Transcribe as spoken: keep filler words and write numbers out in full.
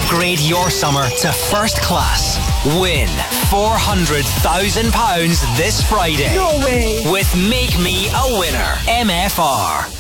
Upgrade your summer to first class. Win four hundred thousand pounds this Friday. No way. With Make Me a Winner. M F R.